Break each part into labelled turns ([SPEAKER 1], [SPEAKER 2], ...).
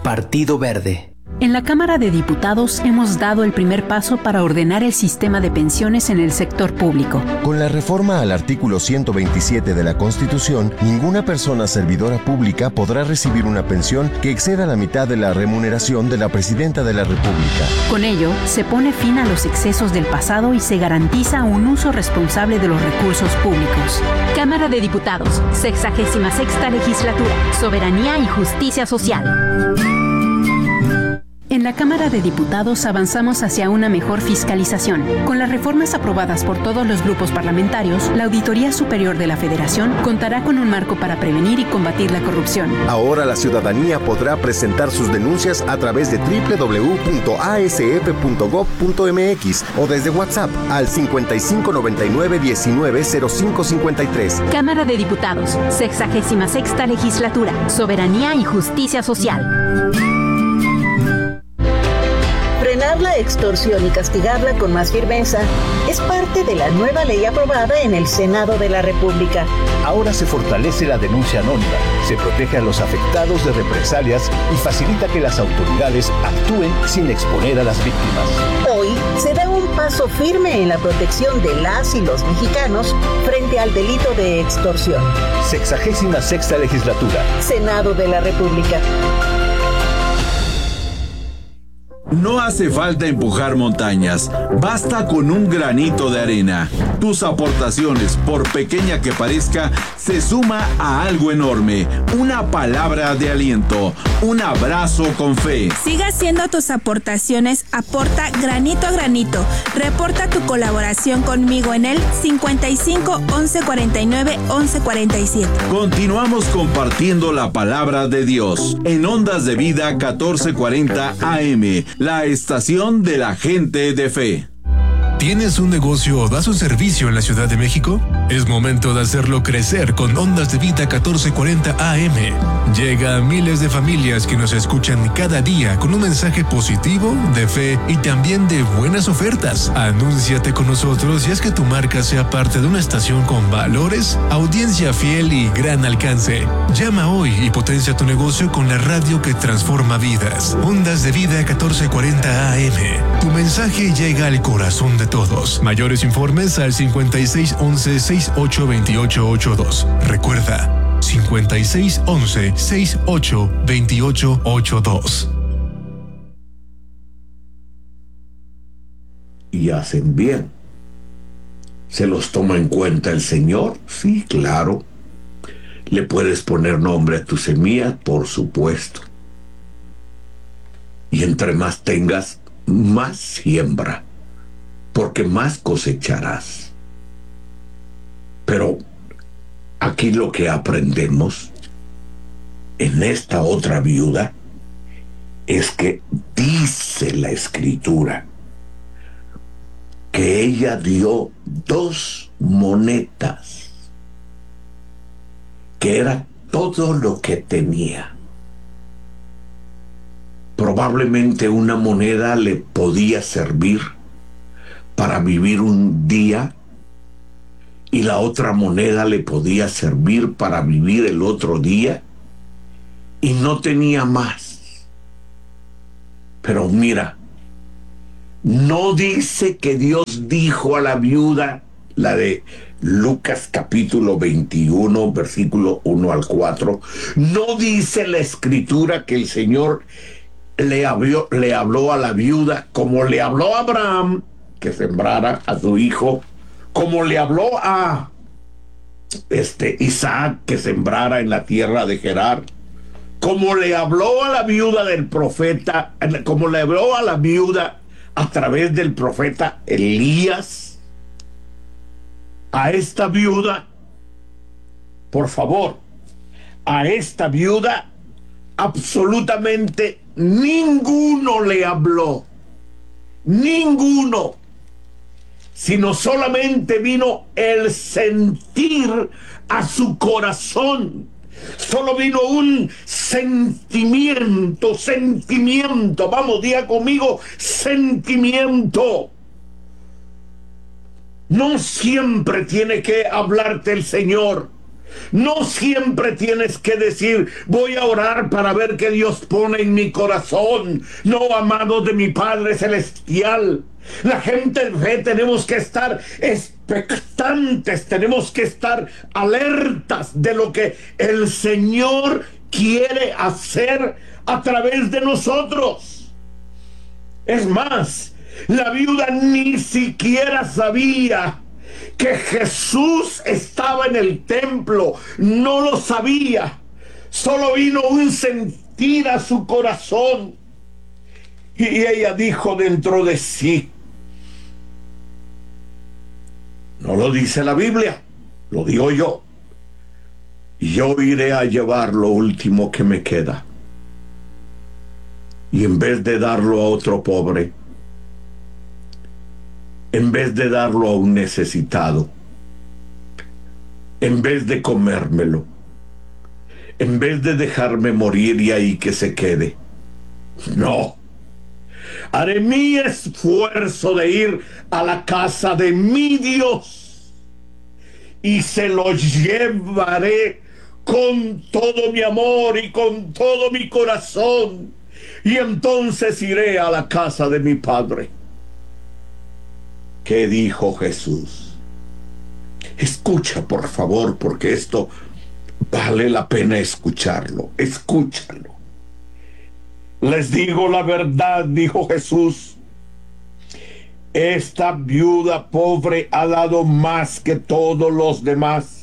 [SPEAKER 1] Partido Verde.
[SPEAKER 2] En la Cámara de Diputados hemos dado el primer paso para ordenar el sistema de pensiones en el sector público.
[SPEAKER 3] Con la reforma al artículo 127 de la Constitución, ninguna persona servidora pública podrá recibir una pensión que exceda la mitad de la remuneración de la Presidenta de la República.
[SPEAKER 2] Con ello, se pone fin a los excesos del pasado y se garantiza un uso responsable de los recursos públicos. Cámara de Diputados, 66ª Legislatura, Soberanía y Justicia Social. En la Cámara de Diputados avanzamos hacia una mejor fiscalización. Con las reformas aprobadas por todos los grupos parlamentarios, la Auditoría Superior de la Federación contará con un marco para prevenir y combatir la corrupción.
[SPEAKER 4] Ahora la ciudadanía podrá presentar sus denuncias a través de www.asf.gov.mx o desde WhatsApp al 5599-190553.
[SPEAKER 2] Cámara de Diputados, 66ª Legislatura, Soberanía y Justicia Social.
[SPEAKER 5] Frenar la extorsión y castigarla con más firmeza es parte de la nueva ley aprobada en el Senado de la República.
[SPEAKER 6] Ahora se fortalece la denuncia anónima, se protege a los afectados de represalias y facilita que las autoridades actúen sin exponer a las víctimas.
[SPEAKER 5] Hoy se da un paso firme en la protección de las y los mexicanos frente al delito de extorsión.
[SPEAKER 6] 66ª Legislatura.
[SPEAKER 5] Senado de la República.
[SPEAKER 7] No hace falta empujar montañas, basta con un granito de arena. Tus aportaciones, por pequeña que parezca, se suma a algo enorme. Una palabra de aliento, un abrazo con fe.
[SPEAKER 8] Siga haciendo tus aportaciones, aporta granito a granito. Reporta tu colaboración conmigo en el 55 11 49 11 47.
[SPEAKER 7] Continuamos compartiendo la palabra de Dios en Ondas de Vida 1440 AM. La estación de la gente de fe.
[SPEAKER 9] ¿Tienes un negocio o das un servicio en la Ciudad de México? Es momento de hacerlo crecer con Ondas de Vida 1440 AM. Llega a miles de familias que nos escuchan cada día con un mensaje positivo, de fe y también de buenas ofertas. Anúnciate con nosotros y haz que tu marca sea parte de una estación con valores, audiencia fiel y gran alcance. Llama hoy y potencia tu negocio con la radio que transforma vidas. Ondas de Vida 1440 AM. Tu mensaje llega al corazón de todos. Mayores informes al 5611-682882. Recuerda, 5611-682882.
[SPEAKER 10] Y hacen bien. ¿Se los toma en cuenta el Señor? Sí, claro. ¿Le puedes poner nombre a tu semilla? Por supuesto. Y entre más tengas, más siembra, porque más cosecharás. Pero aquí lo que aprendemos en esta otra viuda es que dice la Escritura que ella dio 2 monedas, que era todo lo que tenía. Probablemente una moneda le podía servir para vivir un día y la otra moneda le podía servir para vivir el otro día, y no tenía más. Pero mira, no dice que Dios dijo a la viuda, la de Lucas capítulo 21, versículo 1 al 4, no dice la Escritura que el Señor le habló a la viuda como le habló a Abraham, que sembrara a su hijo, como le habló a Isaac, que sembrara en la tierra de Gerar, como le habló a la viuda del profeta, como le habló a la viuda a través del profeta Elías. A esta viuda, por favor, a esta viuda absolutamente ninguno le habló, ninguno, sino solamente vino el sentir a su corazón. Solo vino un sentimiento, vamos, diga conmigo, sentimiento. No siempre tiene que hablarte el Señor. No siempre tienes que decir, voy a orar para ver qué Dios pone en mi corazón. No, amados de mi Padre Celestial. La gente de fe tenemos que estar expectantes, tenemos que estar alertas de lo que el Señor quiere hacer a través de nosotros. Es más, la viuda ni siquiera sabía que Jesús estaba en el templo. No lo sabía. Solo vino un sentir a su corazón. Y ella dijo dentro de sí. No lo dice la Biblia, lo digo yo. Yo iré a llevar lo último que me queda. Y en vez de darlo a otro pobre, en vez de darlo a un necesitado, en vez de comérmelo, en vez de dejarme morir y ahí que se quede, no. Haré mi esfuerzo de ir a la casa de mi Dios y se lo llevaré con todo mi amor y con todo mi corazón. Y entonces iré a la casa de mi Padre. ¿Qué dijo Jesús? Escucha, por favor, porque esto vale la pena escucharlo. Escúchalo. Les digo la verdad, dijo Jesús. Esta viuda pobre ha dado más que todos los demás,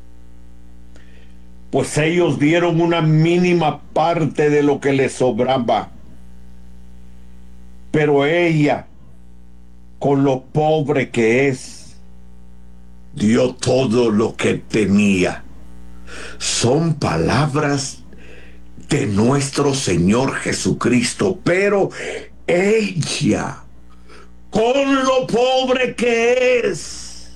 [SPEAKER 10] pues ellos dieron una mínima parte de lo que les sobraba. Pero ella, con lo pobre que es, dio todo lo que tenía. Son palabras de nuestro Señor Jesucristo. Pero ella, con lo pobre que es,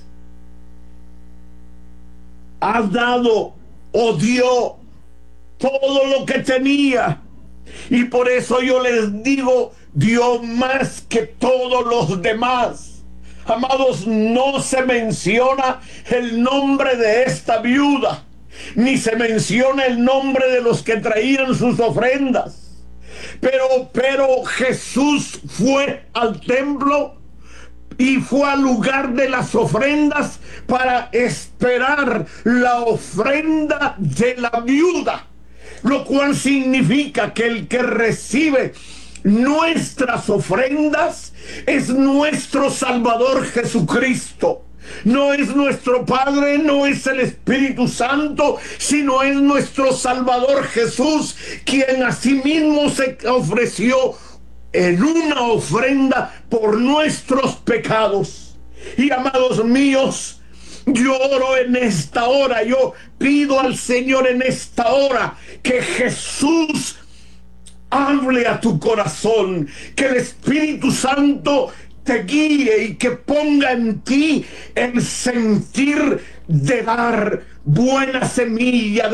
[SPEAKER 10] ha dado o dio todo lo que tenía. Y por eso yo les digo, dio más que todos los demás. Amados, no se menciona el nombre de esta viuda, ni se menciona el nombre de los que traían sus ofrendas. Pero Jesús fue al templo y fue al lugar de las ofrendas para esperar la ofrenda de la viuda, lo cual significa que el que recibe nuestras ofrendas es nuestro Salvador Jesucristo. No es nuestro Padre, no es el Espíritu Santo, sino es nuestro Salvador Jesús, quien asimismo se ofreció en una ofrenda por nuestros pecados. Y amados míos, yo oro en esta hora, yo pido al Señor en esta hora que Jesús hable a tu corazón, que el Espíritu Santo te guíe y que ponga en ti el sentir de dar buena semilla,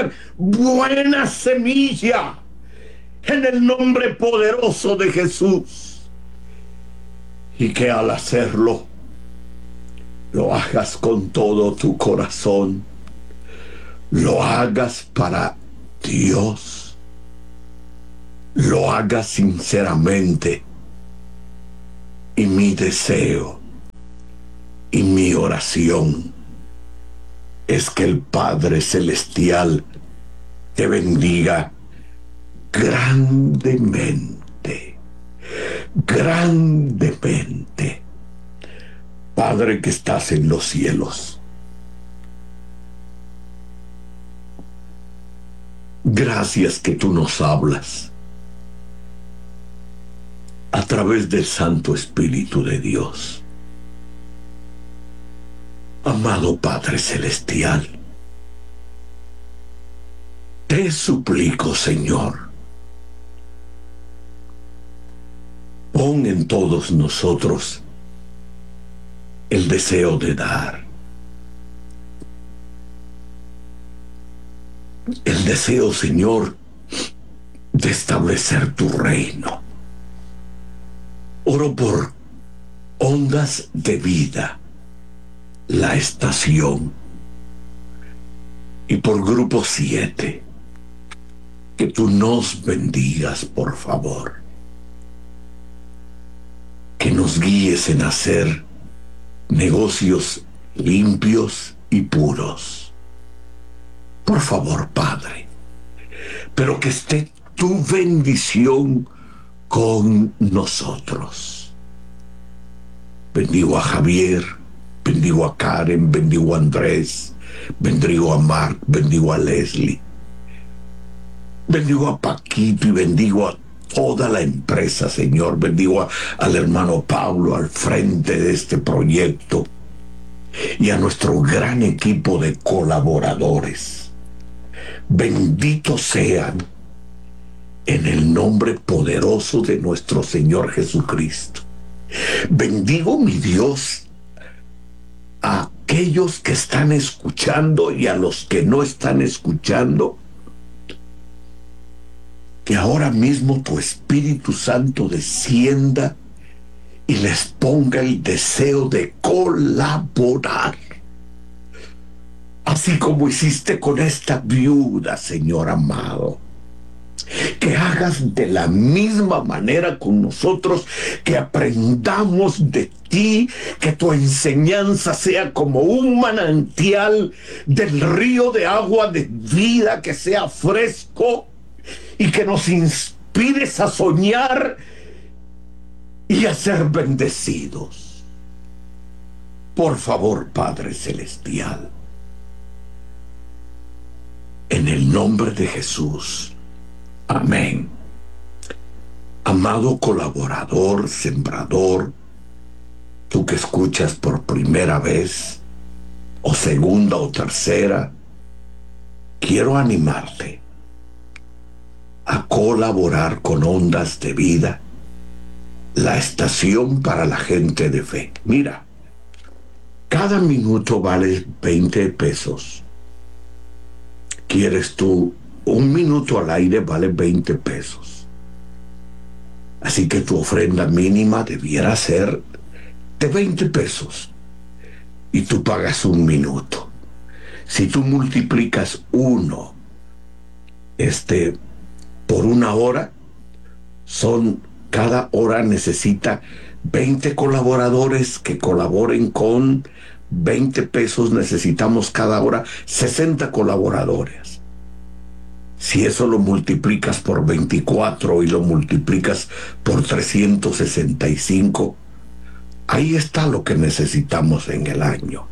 [SPEAKER 10] en el nombre poderoso de Jesús. Y que al hacerlo, lo hagas con todo tu corazón, lo hagas para Dios, lo hagas sinceramente. Y mi deseo y mi oración es que el Padre Celestial te bendiga grandemente, grandemente. Padre que estás en los cielos, gracias que tú nos hablas a través del Santo Espíritu de Dios. Amado Padre Celestial, te suplico, Señor, pon en todos nosotros el deseo de dar, el deseo, Señor, de establecer tu reino. Oro por Ondas de Vida, la estación, y por Grupo 7. Que tú nos bendigas, por favor. Que nos guíes en hacer negocios limpios y puros. Por favor, Padre. Pero que esté tu bendición con nosotros. Bendigo a Javier, bendigo a Karen, bendigo a Andrés, bendigo a Mark, bendigo a Leslie. Bendigo a Paquito y bendigo a toda la empresa, Señor. Bendigo al hermano Pablo al frente de este proyecto y a nuestro gran equipo de colaboradores. Benditos sean en el nombre poderoso de nuestro Señor Jesucristo. Bendigo, mi Dios, a aquellos que están escuchando y a los que no están escuchando. Que ahora mismo tu Espíritu Santo descienda y les ponga el deseo de colaborar. Así como hiciste con esta viuda, Señor amado. Que hagas de la misma manera con nosotros, que aprendamos de ti, que tu enseñanza sea como un manantial del río de agua de vida, que sea fresco y que nos inspires a soñar y a ser bendecidos. Por favor, Padre Celestial, en el nombre de Jesús. Amén. Amado colaborador, sembrador, tú que escuchas por primera vez, o segunda o tercera, quiero animarte a colaborar con Ondas de Vida, la estación para la gente de fe. Mira, cada minuto vale 20 pesos. ¿Quieres tú? Un minuto al aire vale 20 pesos. Así que tu ofrenda mínima debiera ser de 20 pesos. Y tú pagas un minuto. Si tú multiplicas por una hora, cada hora necesita 20 colaboradores que colaboren con 20 pesos. Necesitamos cada hora 60 colaboradores. Si eso lo multiplicas por 24 y lo multiplicas por 365, ahí está lo que necesitamos en el año.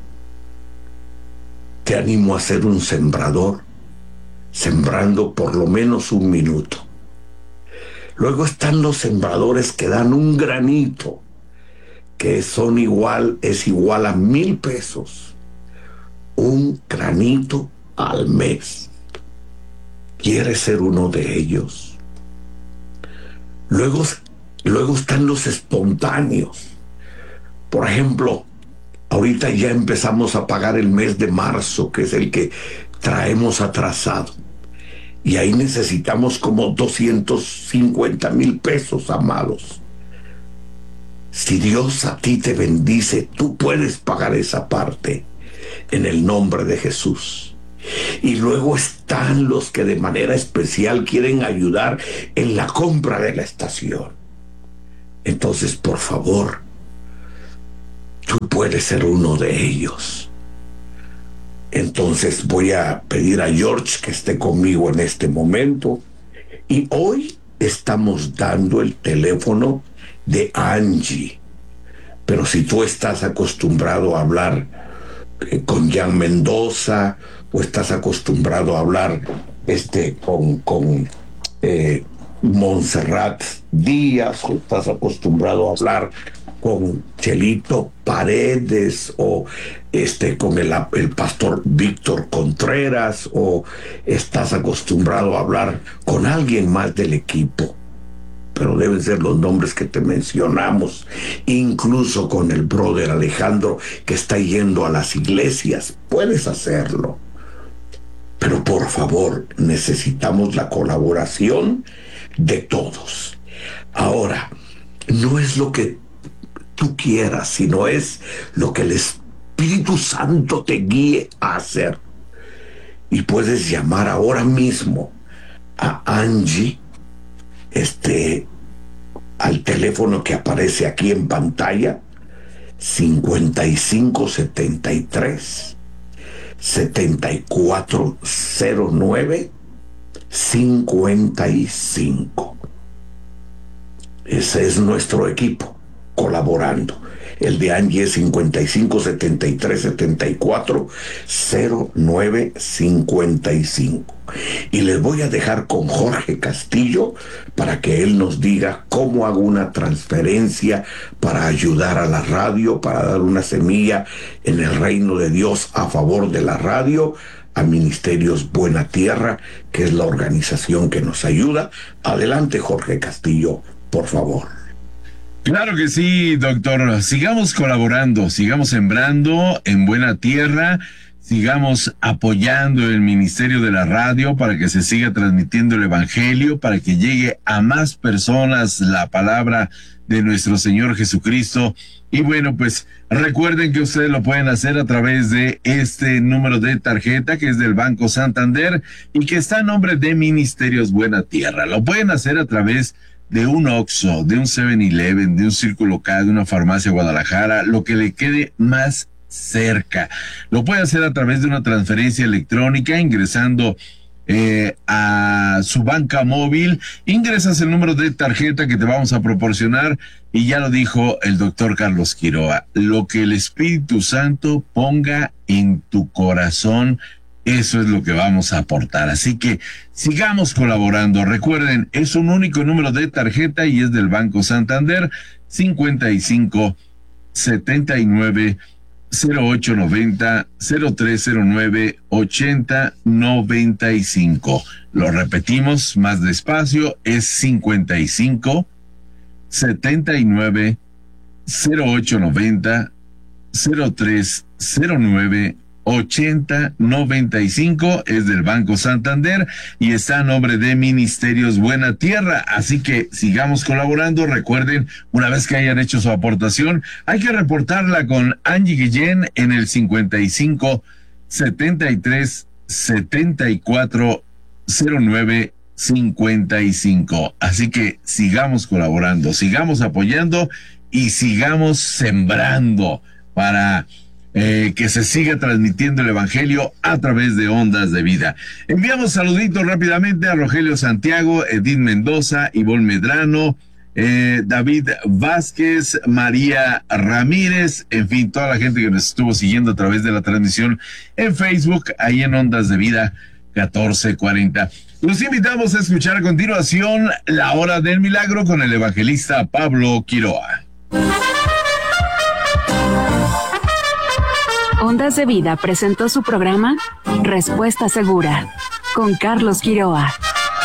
[SPEAKER 10] Te animo a ser un sembrador, sembrando por lo menos un minuto. Luego están los sembradores que dan un granito, que es igual a 1,000 pesos. Un granito al mes. ¿Quieres ser uno de ellos? Luego están los espontáneos. Por ejemplo, ahorita ya empezamos a pagar el mes de marzo, que es el que traemos atrasado. Y ahí necesitamos como 250,000 pesos, amados. Si Dios a ti te bendice, tú puedes pagar esa parte en el nombre de Jesús. Y luego están los que de manera especial quieren ayudar en la compra de la estación. Entonces, por favor, tú puedes ser uno de ellos. Entonces voy a pedir a George que esté conmigo en este momento. Y hoy estamos dando el teléfono de Angie. Pero si tú estás acostumbrado a hablar con Jan Mendoza, o estás acostumbrado a hablar con Montserrat Díaz, o estás acostumbrado a hablar con Chelito Paredes, o con el pastor Víctor Contreras, o estás acostumbrado a hablar con alguien más del equipo, pero deben ser los nombres que te mencionamos, incluso con el brother Alejandro que está yendo a las iglesias, puedes hacerlo. Pero por favor, necesitamos la colaboración de todos. Ahora, no es lo que tú quieras, sino es lo que el Espíritu Santo te guíe a hacer. y puedes llamar ahora mismo a Angie, al teléfono que aparece aquí en pantalla, 5573 7409 55. Ese es nuestro equipo colaborando. El de Angie es 5573-740955. Y les voy a dejar con Jorge Castillo para que él nos diga cómo hago una transferencia para ayudar a la radio, para dar una semilla en el reino de Dios a favor de la radio, a Ministerios Buena Tierra, que es la organización que nos ayuda. Adelante, Jorge Castillo, por favor.
[SPEAKER 7] Claro que sí, doctor. Sigamos colaborando, sigamos sembrando en buena tierra, sigamos apoyando el Ministerio de la Radio para que se siga transmitiendo el Evangelio, para que llegue a más personas la palabra de nuestro Señor Jesucristo. Y bueno, pues recuerden que ustedes lo pueden hacer a través de este número de tarjeta que es del Banco Santander y que está a nombre de Ministerios Buena Tierra. Lo pueden hacer a través de un Oxxo, de un 7-Eleven, de un Círculo K, de una farmacia Guadalajara, lo que le quede más cerca. Lo puede hacer a través de una transferencia electrónica ingresando a su banca móvil, ingresas el número de tarjeta que te vamos a proporcionar y ya lo dijo el doctor Carlos Quiroa, lo que el Espíritu Santo ponga en tu corazón, eso es lo que vamos a aportar. Así que sigamos colaborando. Recuerden, es un único número de tarjeta y es del Banco Santander, 55 79 0890 0309 8095. Lo repetimos más despacio, es 55 79 0890 0309 8095, es del Banco Santander y está a nombre de Ministerios Buena Tierra. Así que sigamos colaborando. Recuerden, una vez que hayan hecho su aportación, hay que reportarla con Angie Guillén en el 55 73 74 09 55. Así que sigamos colaborando, sigamos apoyando y sigamos sembrando para que se siga transmitiendo el Evangelio a través de Ondas de Vida. Enviamos saluditos rápidamente a Rogelio Santiago, Edith Mendoza, Ivonne Medrano, David Vázquez, María Ramírez, en fin, toda la gente que nos estuvo siguiendo a través de la transmisión en Facebook, ahí en Ondas de Vida 1440. Los invitamos a escuchar a continuación La Hora del Milagro con el evangelista Pablo Quiroa.
[SPEAKER 2] Ondas de Vida presentó su programa Respuesta Segura con Carlos Quiroa.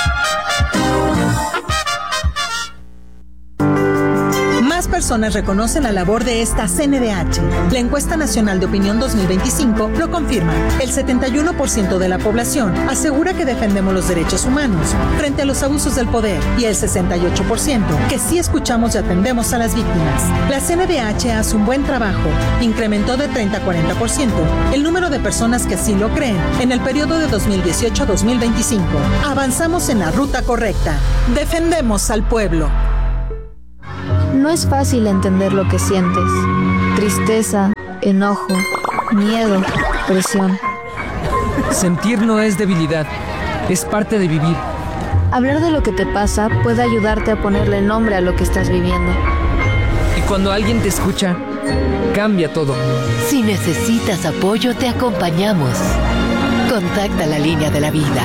[SPEAKER 1] Más personas reconocen la labor de esta CNDH. La encuesta nacional de opinión 2025 lo confirma. El 71% de la población asegura que defendemos los derechos humanos frente a los abusos del poder y el 68% que sí escuchamos y atendemos a las víctimas. La CNDH hace un buen trabajo. Incrementó de 30 a 40% el número de personas que sí lo creen en el periodo de 2018 a 2025. Avanzamos en la ruta correcta. Defendemos al pueblo.
[SPEAKER 11] No es fácil entender lo que sientes. Tristeza, enojo, miedo, presión.
[SPEAKER 12] Sentir no es debilidad, es parte de vivir.
[SPEAKER 11] Hablar de lo que te pasa puede ayudarte a ponerle nombre a lo que estás viviendo.
[SPEAKER 12] Y cuando alguien te escucha, cambia todo.
[SPEAKER 13] Si necesitas apoyo, te acompañamos. Contacta la línea de la vida.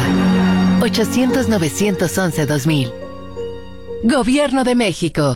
[SPEAKER 13] 800-911-2000. Gobierno de México.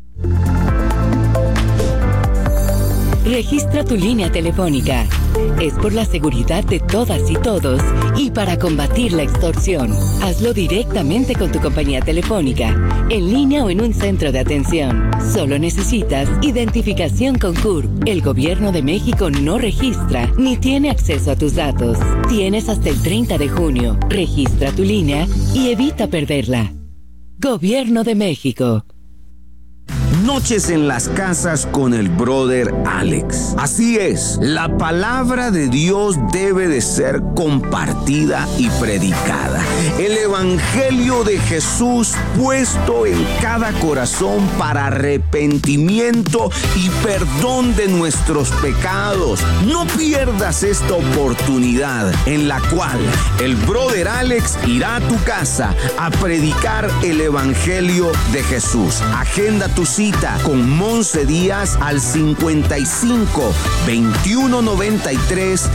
[SPEAKER 13] Registra tu línea telefónica. Es por la seguridad de todas y todos y para combatir la extorsión. Hazlo directamente con tu compañía telefónica, en línea o en un centro de atención. Solo necesitas identificación con CURP. El Gobierno de México no registra ni tiene acceso a tus datos. Tienes hasta el 30 de junio. Registra tu línea y evita perderla. Gobierno de México.
[SPEAKER 14] Noches en las casas con el brother Alex. Así es, la palabra de Dios debe de ser compartida y predicada. El evangelio de Jesús puesto en cada corazón para arrepentimiento y perdón de nuestros pecados. No pierdas esta oportunidad en la cual el brother Alex irá a tu casa a predicar el evangelio de Jesús. Agenda tu cita con Monse Díaz al 55 21 93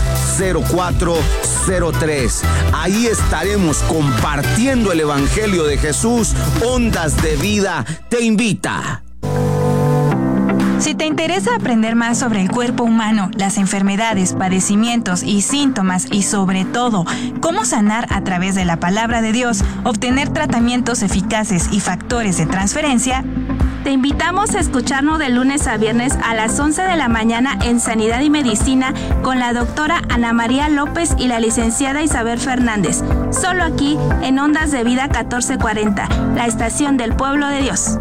[SPEAKER 14] 0403. Ahí estaremos compartiendo el evangelio de Jesús. Ondas de Vida te invita.
[SPEAKER 8] Si te interesa aprender más sobre el cuerpo humano, las enfermedades, padecimientos y síntomas y sobre todo cómo sanar a través de la palabra de Dios, obtener tratamientos eficaces y factores de transferencia, te invitamos a escucharnos de lunes a viernes a las 11 de la mañana en Sanidad y Medicina con la doctora Ana María López y la licenciada Isabel Fernández. Solo aquí en Ondas de Vida 1440, la estación del pueblo de Dios.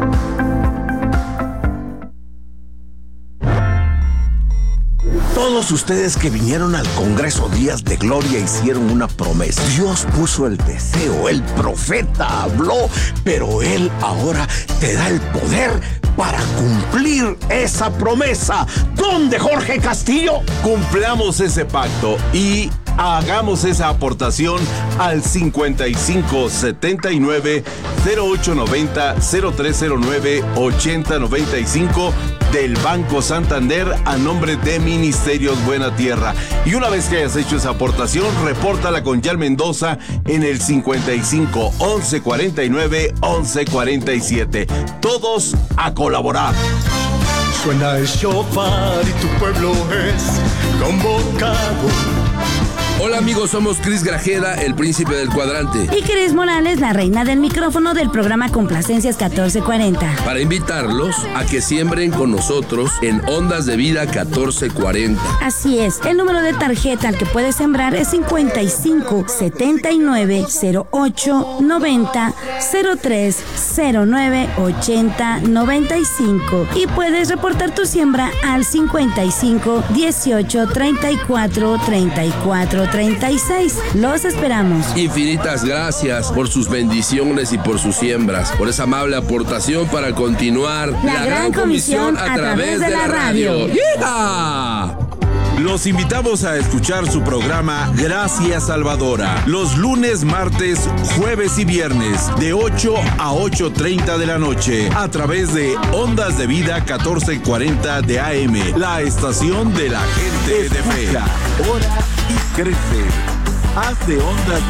[SPEAKER 10] Todos ustedes que vinieron al Congreso Días de Gloria hicieron una promesa. Dios puso el deseo, el profeta habló, pero Él ahora te da el poder para cumplir esa promesa. ¿Dónde, Jorge Castillo?
[SPEAKER 7] Cumplamos ese pacto y hagamos esa aportación al 5579 0890 0309 8095 del Banco Santander a nombre de Ministerios Buena Tierra. Y una vez que hayas hecho esa aportación, repórtala con Yal Mendoza en el 55 11 49 11 47. Todos a colaborar.
[SPEAKER 15] Suena el shofar y tu pueblo es convocado.
[SPEAKER 16] Hola amigos, somos Cris Grajeda, el príncipe del cuadrante.
[SPEAKER 17] Y Cris Morales, la reina del micrófono del programa Complacencias 1440.
[SPEAKER 16] Para invitarlos a que siembren con nosotros en Ondas de Vida 1440.
[SPEAKER 17] Así es, el número de tarjeta al que puedes sembrar es 55 79 08 90 03 09 80 95. Y puedes reportar tu siembra al 55 18 34 34 36. Los esperamos.
[SPEAKER 16] Infinitas gracias por sus bendiciones y por sus siembras, por esa amable aportación para continuar
[SPEAKER 17] la gran comisión a través de la radio.
[SPEAKER 7] ¡Yeah! Los invitamos a escuchar su programa Gracias Salvadora, los lunes, martes, jueves y viernes, de 8 a 8:30 de la noche, a través de Ondas de Vida 1440 de AM, la estación de la gente de fe. Ora y crece. Haz de Ondas